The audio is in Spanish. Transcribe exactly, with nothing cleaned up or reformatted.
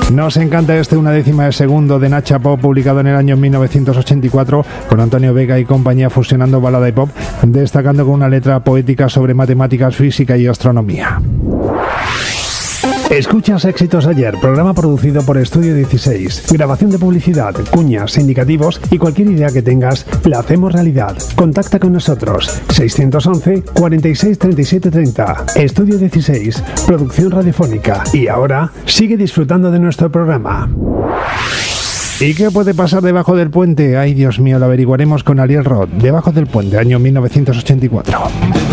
Nos encanta este una décima de segundo de Nacha Pop, publicado en el año mil novecientos ochenta y cuatro, con Antonio Vega y compañía fusionando balada y pop, destacando con una letra poética sobre matemáticas, física y astronomía. Escuchas Éxitos Ayer, programa producido por Estudio dieciséis. Grabación de publicidad, cuñas, indicativos y cualquier idea que tengas, la hacemos realidad. Contacta con nosotros. seiscientos once, cuarenta y seis, treinta y siete, treinta. Estudio dieciséis, producción radiofónica. Y ahora, sigue disfrutando de nuestro programa. ¿Y qué puede pasar debajo del puente? Ay, Dios mío, lo averiguaremos con Ariel Roth. Debajo del puente, año mil novecientos ochenta y cuatro.